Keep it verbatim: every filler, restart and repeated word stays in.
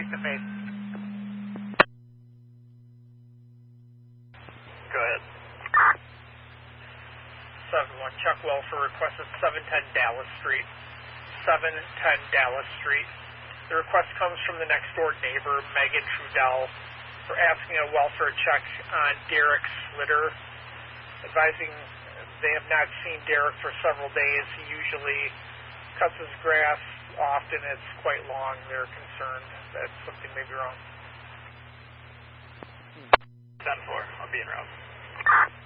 take the base. Go ahead. seven one, Chuck Welfare requested seven ten Dallas Street. seven ten Dallas Street. The request comes from the next door neighbor, Megan Trudell, for asking a welfare check on Derek Slitter, advising they have not seen Derek for several days. He usually cuts his grass often. It's quite long. They're concerned that something may be wrong. ten four, I'll be in route.